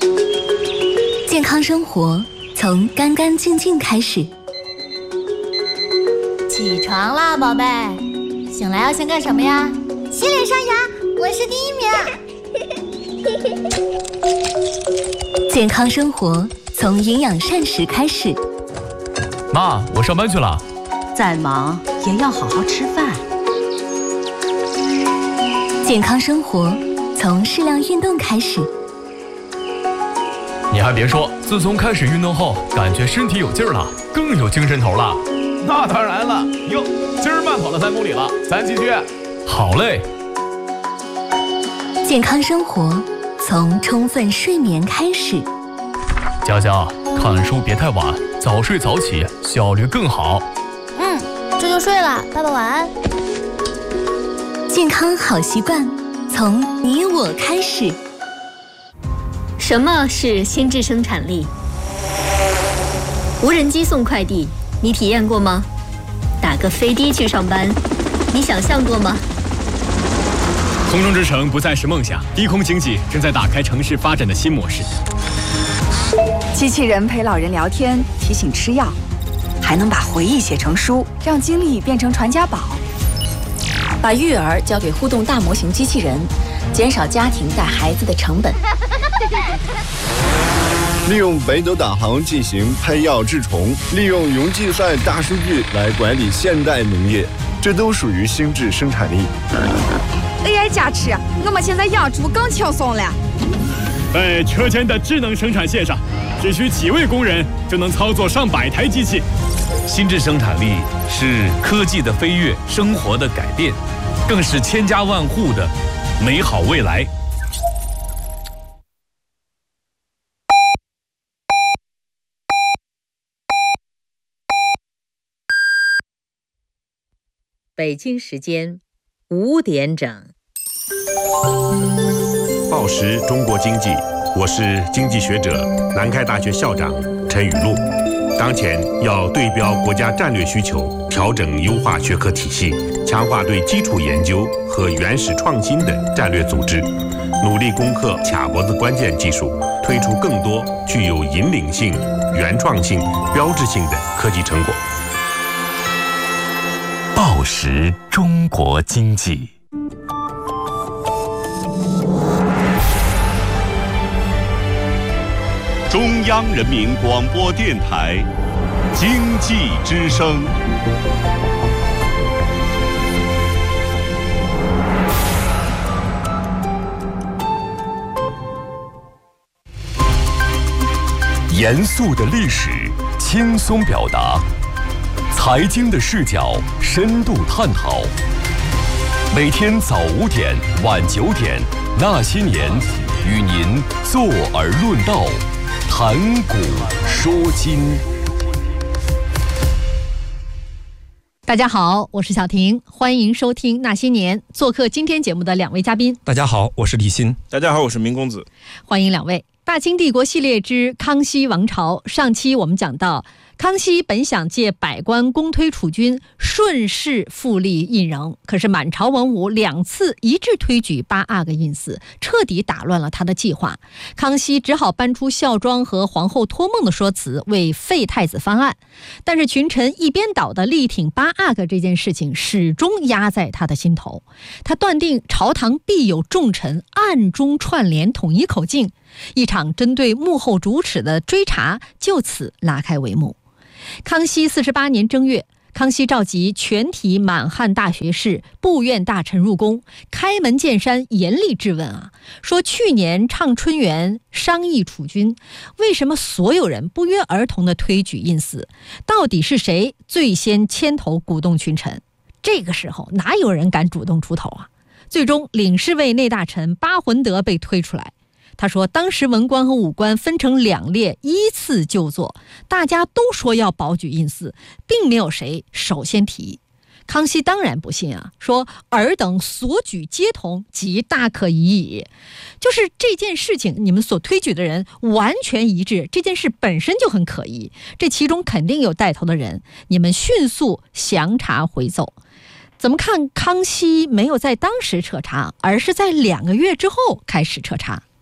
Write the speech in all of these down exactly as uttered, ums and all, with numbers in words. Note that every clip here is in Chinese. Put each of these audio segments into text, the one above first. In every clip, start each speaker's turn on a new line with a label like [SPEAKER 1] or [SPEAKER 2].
[SPEAKER 1] 健康生活从干干净净开始。
[SPEAKER 2] 起床啦，宝贝！醒来要先干什么呀？
[SPEAKER 3] 洗脸刷牙，我是第一名。
[SPEAKER 1] 健康生活从营养膳食开始。
[SPEAKER 4] 妈，我上班去了。
[SPEAKER 5] 再忙也要好好吃饭。
[SPEAKER 1] 健康生活从适量运动开始。
[SPEAKER 4] 你还别说，自从开始运动后，感觉身体有劲儿了，更有精神头了。
[SPEAKER 6] 那当然了，哟，今儿慢跑了三公里了，咱继续。
[SPEAKER 4] 好嘞。
[SPEAKER 1] 健康生活从充分睡眠开始。
[SPEAKER 4] 佳佳，看书别太晚，早睡早起，效率更好。
[SPEAKER 2] 嗯，这就睡了，爸爸晚安。
[SPEAKER 1] 健康好习惯从你我开始。
[SPEAKER 7] 什么是心智生产力？无人机送快递，你体验过吗？打个飞的去上班，你想象过吗？
[SPEAKER 8] 空中之城不再是梦想，低空经济正在打开城市发展的新模式。
[SPEAKER 9] 机器人陪老人聊天，提醒吃药，还能把回忆写成书，让经历变成传家宝。
[SPEAKER 10] 把育儿交给互动大模型机器人，减少家庭带孩子的成本。
[SPEAKER 11] 利用北斗导航进行配药治虫，利用云计算大数据来管理现代农业，这都属于心智生产力。
[SPEAKER 9] A I 加持，我们现在养猪更轻松了。
[SPEAKER 8] 在车间的智能生产线上，只需几位工人就能操作上百台机器。
[SPEAKER 12] 心智生产力是科技的飞跃，生活的改变，更是千家万户的美好未来。
[SPEAKER 13] 北京时间五点整。
[SPEAKER 14] 报时中国经济，我是经济学者、南开大学校长陈雨露。当前要对标国家战略需求，调整优化学科体系，强化对基础研究和原始创新的战略组织，努力攻克卡脖子关键技术，推出更多具有引领性、原创性、标志性的科技成果。
[SPEAKER 15] 报时中国经济。
[SPEAKER 16] 中央人民广播电台经济之声。
[SPEAKER 15] 严肃的历史，轻松表达；财经的视角，深度探讨。每天早五点，晚九点，那些年，与您坐而论道。谈古说今。
[SPEAKER 17] 大家好，我是小婷，欢迎收听那些年。做客今天节目的两位嘉宾。
[SPEAKER 18] 大家好，我是李欣。
[SPEAKER 19] 大家好，我是明公子。
[SPEAKER 17] 欢迎两位。大清帝国系列之康熙王朝，上期我们讲到，康熙本想借百官公推储君，顺势复立胤禛，可是满朝文武两次一致推举八阿哥胤祀，彻底打乱了他的计划。康熙只好搬出孝庄和皇后托梦的说辞，为废太子翻案。但是群臣一边倒的力挺八阿哥这件事情，始终压在他的心头。他断定朝堂必有重臣暗中串联，统一口径。一场针对幕后主使的追查就此拉开帷幕。康熙四十八年正月，康熙召集全体满汉大学士、部院大臣入宫，开门见山，严厉质问啊，说去年畅春园商议储君，为什么所有人不约而同地推举胤祀？到底是谁最先牵头鼓动群臣？这个时候哪有人敢主动出头啊？最终领侍卫内大臣巴浑德被推出来。他说当时文官和武官分成两列依次就坐，大家都说要保举胤祀，并没有谁首先提议。康熙当然不信啊，说尔等所举皆同，即大可疑矣。就是这件事情你们所推举的人完全一致，这件事本身就很可疑，这其中肯定有带头的人，你们迅速详查回奏。怎么看康熙没有在当时彻查，而是在两个月之后开始彻查？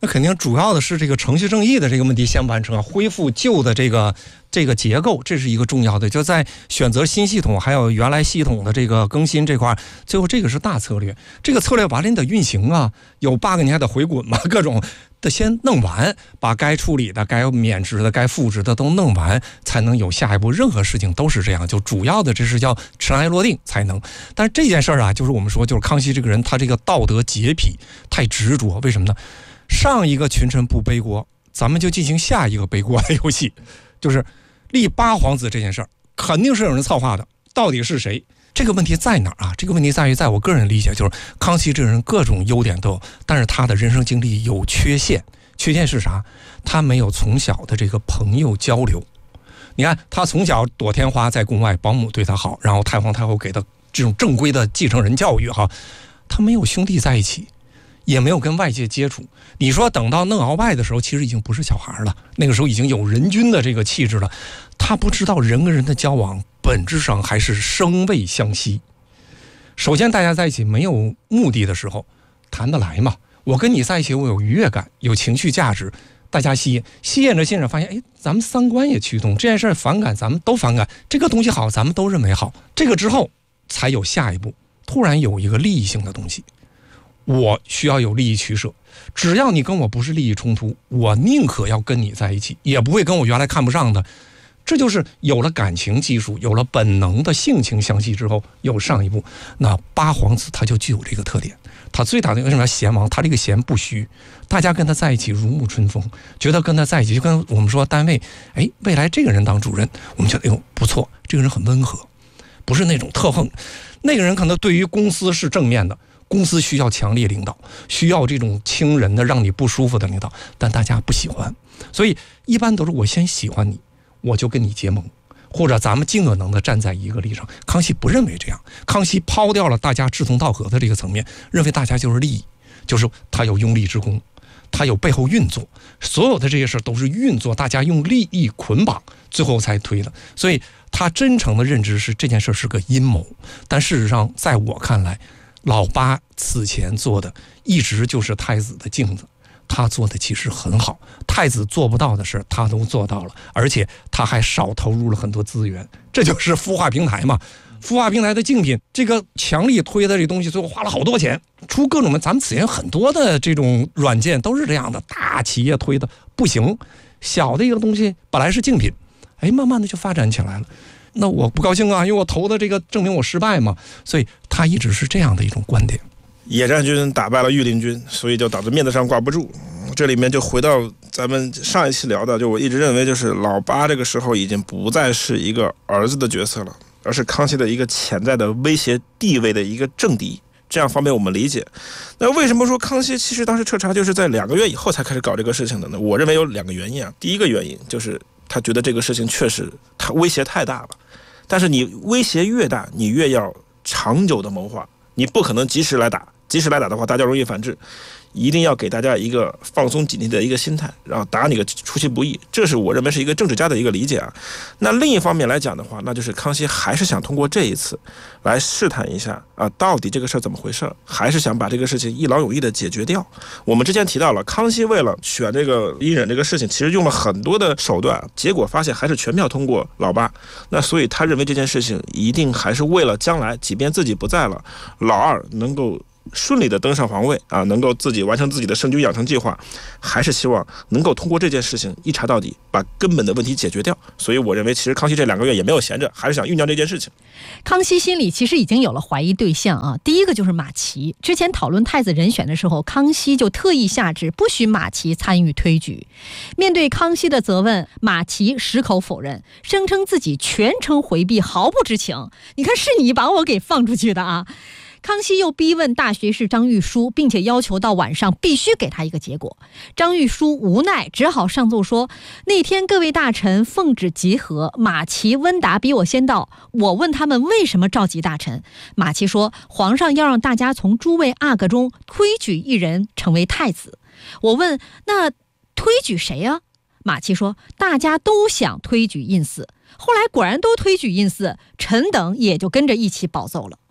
[SPEAKER 18] 那肯定主要的是这个程序正义的这个问题先完成啊，恢复旧的这个这个结构，这是一个重要的。就在选择新系统还有原来系统的这个更新这块，最后这个是大策略。这个策略完了你得运行啊，有 bug 你还得回滚嘛，各种得先弄完，把该处理的、该免职的、该复职的都弄完，才能有下一步。任何事情都是这样，就主要的这是叫尘埃落定才能。但是这件事儿啊，就是我们说，就是康熙这个人，他这个道德洁癖太执着，为什么呢？上一个群臣不背锅，咱们就进行下一个背锅的游戏，就是立八皇子这件事儿，肯定是有人策划的，到底是谁？这个问题在哪儿啊？这个问题在于，在我个人理解，就是康熙这个人各种优点都有，但是他的人生经历有缺陷。缺陷是啥？他没有从小的这个朋友交流。你看，他从小躲天花，在宫外，保姆对他好，然后太皇太后给他这种正规的继承人教育哈，他没有兄弟在一起。也没有跟外界接触。你说等到弄鳌拜的时候，其实已经不是小孩了，那个时候已经有人君的这个气质了。他不知道人跟人的交往本质上还是生畏相惜。首先大家在一起没有目的的时候谈得来嘛，我跟你在一起我有愉悦感，有情绪价值，大家吸引吸引着吸引着发现，哎，咱们三观也趋同，这件事反感咱们都反感，这个东西好咱们都认为好，这个之后才有下一步，突然有一个利益性的东西，我需要有利益取舍，只要你跟我不是利益冲突，我宁可要跟你在一起，也不会跟我原来看不上的。这就是有了感情基础，有了本能的性情相吸之后，有上一步。那八皇子他就具有这个特点，他最大的为什么要贤王？他这个贤不虚，大家跟他在一起如沐春风，觉得跟他在一起就跟我们说单位，哎，未来这个人当主任，我们觉得哎呦不错，这个人很温和，不是那种特横。那个人可能对于公司是正面的。公司需要强烈领导，需要这种亲人的让你不舒服的领导，但大家不喜欢，所以一般都是我先喜欢你，我就跟你结盟，或者咱们尽可能的站在一个立场。康熙不认为这样，康熙抛掉了大家志同道合的这个层面，认为大家就是利益，就是他有拥立之功，他有背后运作，所有的这些事都是运作，大家用利益捆绑，最后才推的。所以他真诚的认知是这件事是个阴谋，但事实上在我看来，老八此前做的一直就是太子的镜子，他做的其实很好，太子做不到的事他都做到了，而且他还少投入了很多资源，这就是孵化平台嘛。孵化平台的竞品，这个强力推的这东西，最后花了好多钱，出各种，咱们此前很多的这种软件都是这样的，大企业推的不行，小的一个东西本来是竞品，哎，慢慢的就发展起来了。那我不高兴啊，因为我投的这个证明我失败嘛，所以他一直是这样的一种观点。
[SPEAKER 19] 野战军打败了御林军，所以就导致面子上挂不住。这里面就回到咱们上一期聊的，就我一直认为就是老八这个时候已经不再是一个儿子的角色了，而是康熙的一个潜在的威胁地位的一个政敌，这样方便我们理解。那为什么说康熙其实当时彻查就是在两个月以后才开始搞这个事情的呢？我认为有两个原因啊。第一个原因就是他觉得这个事情确实他威胁太大了，但是你威胁越大，你越要长久的谋划，你不可能及时来打，及时来打的话，大家容易反制。一定要给大家一个放松警惕的一个心态，然后打你个出其不意，这是我认为是一个政治家的一个理解啊。那另一方面来讲的话，那就是康熙还是想通过这一次来试探一下啊，到底这个事儿怎么回事，还是想把这个事情一劳永逸的解决掉。我们之前提到了，康熙为了选这个胤禛这个事情，其实用了很多的手段，结果发现还是全票通过老八。那所以他认为这件事情一定还是为了将来，即便自己不在了，老二能够顺利的登上皇位啊，能够自己完成自己的圣君养成计划，还是希望能够通过这件事情一查到底，把根本的问题解决掉。所以我认为其实康熙这两个月也没有闲着，还是想酝酿这件事情。
[SPEAKER 17] 康熙心里其实已经有了怀疑对象啊，第一个就是马齐。之前讨论太子人选的时候，康熙就特意下旨不许马齐参与推举。面对康熙的责问，马齐矢口否认，声称自己全程回避，毫不知情。你看是你把我给放出去的啊！康熙又逼问大学士张玉书，并且要求到晚上必须给他一个结果。张玉书无奈，只好上奏说，那天各位大臣奉旨集合，马齐、温达比我先到，我问他们为什么召集大臣，马齐说皇上要让大家从诸位阿哥中推举一人成为太子。我问那推举谁啊？马齐说大家都想推举胤祀，后来果然都推举胤祀，臣等也就跟着一起保奏了。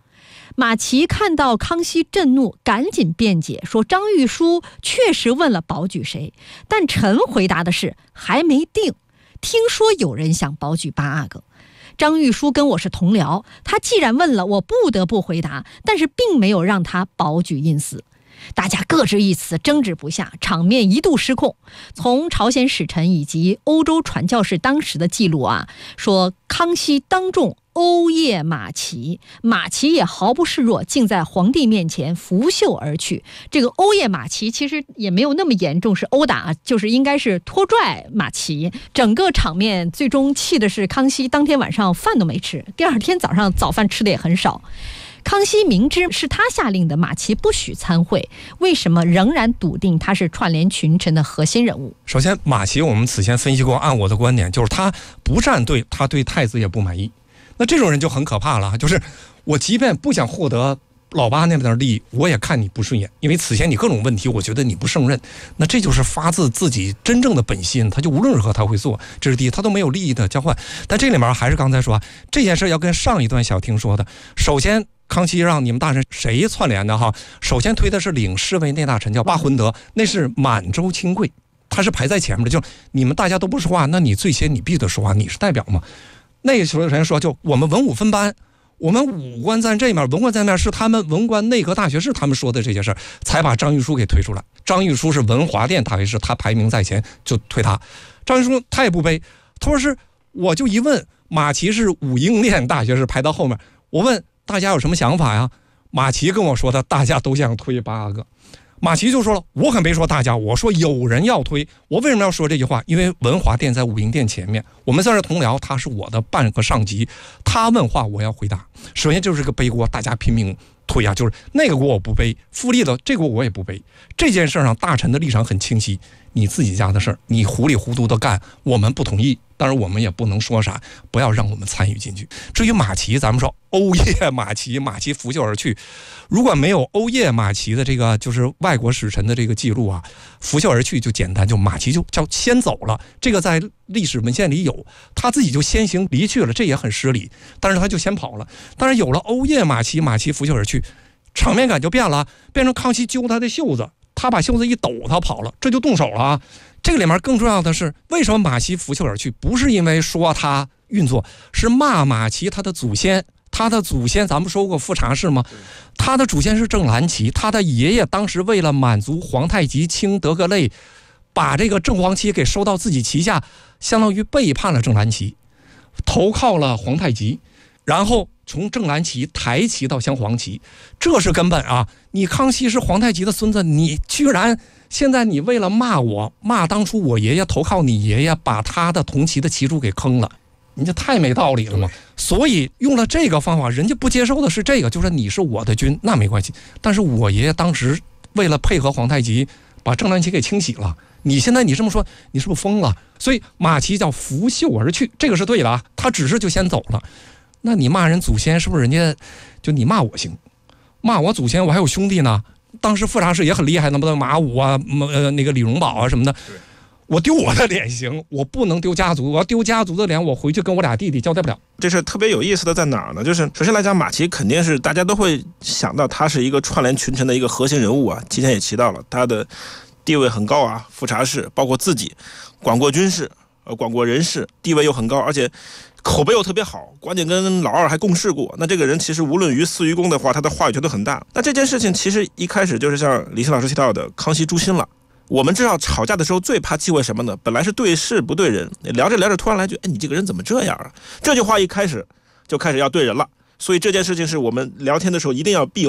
[SPEAKER 17] 马齐看到康熙震怒，赶紧辩解说张玉书确实问了保举谁，但臣回答的是还没定，听说有人想保举八阿哥。张玉书跟我是同僚，他既然问了，我不得不回答，但是并没有让他保举印嗣。大家各执一词，争执不下，场面一度失控。从朝鲜使臣以及欧洲传教士当时的记录啊，说康熙当众殴谒马齐，马齐也毫不示弱，竟在皇帝面前拂袖而去。这个殴谒马齐其实也没有那么严重，是殴打，就是应该是拖拽马齐。整个场面最终气的是康熙当天晚上饭都没吃，第二天早上早饭吃的也很少。康熙明知是他下令的马齐不许参会，为什么仍然笃定他是串联群臣的核心人物？
[SPEAKER 18] 首先，马齐我们此前分析过，按我的观点，就是他不站队，他对太子也不满意。那这种人就很可怕了，就是我即便不想获得老八那边的利益，我也看你不顺眼，因为此前你各种问题，我觉得你不胜任。那这就是发自自己真正的本心，他就无论如何他会做，这是第一，他都没有利益的交换。但这里面还是刚才说这件事要跟上一段小婷说的，首先康熙让你们大臣谁串联的哈？首先推的是领侍卫内大臣叫巴浑德，那是满洲亲贵，他是排在前面的。就你们大家都不说话，那你最先你必须得说话，你是代表嘛。那个时候人说，就我们文武分班，我们武官在这面，文官在那面，是他们文官内阁大学士他们说的这些事儿，才把张玉书给推出来。张玉书是文华殿大学士，他排名在前，就推他。张玉书他也不卑，他说是，我就一问，马齐是武英殿大学士排到后面，我问大家有什么想法呀？马齐跟我说的，大家都想推八阿哥。马齐就说了，我可没说大家，我说有人要推。我为什么要说这句话？因为文华殿在武英殿前面，我们算是同僚，他是我的半个上级，他问话我要回答。首先就是个背锅，大家拼命推啊，就是那个锅我不背，复利的这个锅我也不背。这件事上大臣的立场很清晰，你自己家的事儿，你糊里糊涂的干，我们不同意，当然我们也不能说啥，不要让我们参与进去。至于马齐，咱们说殴谒马齐，马齐拂袖而去。如果没有殴谒马齐的这个就是外国使臣的这个记录啊，拂袖而去就简单，就马齐就叫先走了。这个在历史文献里有，他自己就先行离去了，这也很失礼。但是他就先跑了。但是有了殴谒马齐，马齐拂袖而去，场面感就变了，变成康熙揪他的袖子，他把袖子一抖，他跑了，这就动手了啊。这个里面更重要的是，为什么马齐拂袖而去？不是因为说他运作，是骂马齐他的祖先。他的祖先咱们说过富察氏吗？他的祖先是郑兰齐，他的爷爷当时为了满足皇太极清德格类，把这个正黄旗给收到自己旗下，相当于背叛了郑兰齐，投靠了皇太极，然后从正蓝旗抬旗到镶黄旗，这是根本啊！你康熙是皇太极的孙子，你居然现在你为了骂我，骂当初我爷爷投靠你爷爷，把他的铜旗的旗主给坑了，你这太没道理了嘛！所以用了这个方法，人家不接受的是这个，就是你是我的军，那没关系。但是我爷爷当时为了配合皇太极，把正蓝旗给清洗了。你现在你这么说，你是不是疯了？所以马齐叫拂袖而去，这个是对的啊，他只是就先走了。那你骂人祖先，是不是人家就你骂我行，骂我祖先，我还有兄弟呢。当时富察氏也很厉害，那么马武啊，呃那个李荣保啊什么的。我丢我的脸行，我不能丢家族，我要丢家族的脸，我回去跟我俩弟弟交代不了。
[SPEAKER 19] 这是特别有意思的在哪儿呢？就是首先来讲，马齐肯定是大家都会想到他是一个串联群臣的一个核心人物啊。之前也提到了他的地位很高啊，富察氏包括自己管过军事，呃管过人事，地位又很高，而且口碑又特别好，关键跟老二还共事过。那这个人其实无论于私于公的话，他的话语权都很大。那这件事情其实一开始就是像李欣老师提到的，康熙诛心了。我们知道吵架的时候最怕忌讳什么呢？本来是对事不对人，聊着聊着突然来句，哎，你这个人怎么这样啊？这句话一开始就开始要对人了。所以这件事情是我们聊天的时候一定要避